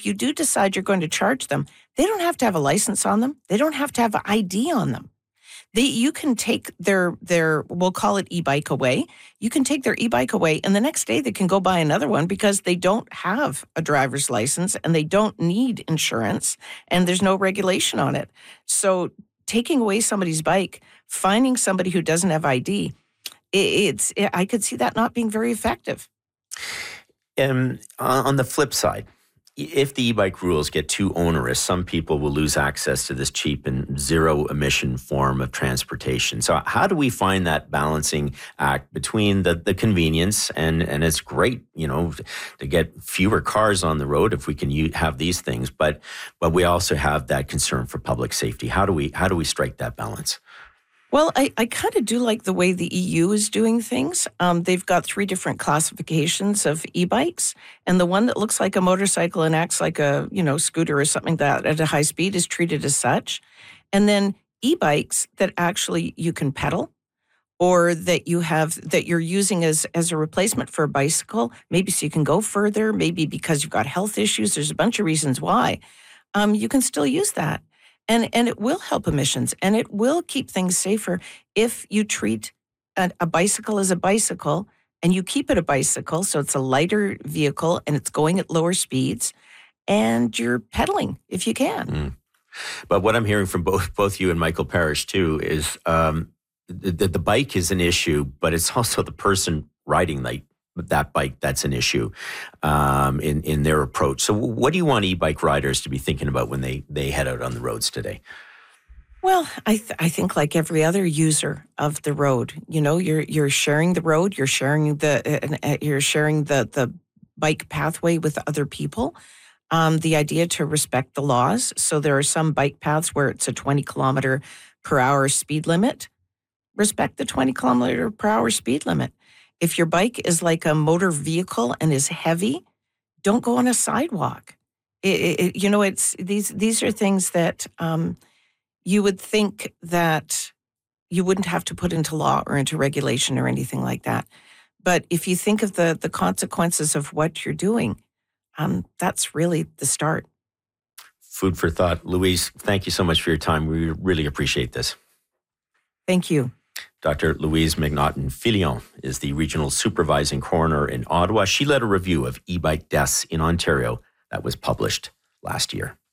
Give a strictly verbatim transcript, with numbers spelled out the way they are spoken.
you do decide you're going to charge them, they don't have to have a license on them. They don't have to have an I D on them. They, you can take their, their, we'll call it e-bike away. You can take their e-bike away, and the next day they can go buy another one because they don't have a driver's license and they don't need insurance and there's no regulation on it. So taking away somebody's bike, finding somebody who doesn't have I D, it, it's, it, I could see that not being very effective. And on the flip side, if the e-bike rules get too onerous, some people will lose access to this cheap and zero-emission form of transportation. So how do we find that balancing act between the, the convenience, and, and it's great, you know, to get fewer cars on the road if we can use, have these things, but but we also have that concern for public safety. How do we how do we strike that balance? Well, I, I kind of do like the way the E U is doing things. Um, they've got three different classifications of e-bikes, and the one that looks like a motorcycle and acts like a, you know, scooter or something like that at a high speed is treated as such. And then e-bikes that actually you can pedal, or that you have that you're using as as a replacement for a bicycle, maybe so you can go further, maybe because you've got health issues. There's a bunch of reasons why. Um, you can still use that. And and it will help emissions, and it will keep things safer if you treat a, a bicycle as a bicycle and you keep it a bicycle, so it's a lighter vehicle and it's going at lower speeds, and you're pedaling if you can. Mm. But what I'm hearing from both both you and Michael Parrish too is um, the, the bike is an issue, but it's also the person riding the that bike that's an issue um, in, in their approach. So what do you want e-bike riders to be thinking about when they, they head out on the roads today? Well, I th- I think like every other user of the road, you know, you're you're sharing the road, you're sharing the uh, you're sharing the the bike pathway with other people. Um, the idea to respect the laws. So there are some bike paths where it's a twenty kilometer per hour speed limit. Respect the twenty kilometer per hour speed limit. If your bike is like a motor vehicle and is heavy, don't go on a sidewalk. It, it, you know, it's these these are things that um, you would think that you wouldn't have to put into law or into regulation or anything like that. But if you think of the the consequences of what you're doing, um, that's really the start. Food for thought. Louise, thank you so much for your time. We really appreciate this. Thank you. Doctor Louise McNaughton-Filion is the Regional Supervising Coroner in Ottawa. She led a review of e-bike deaths in Ontario that was published last year.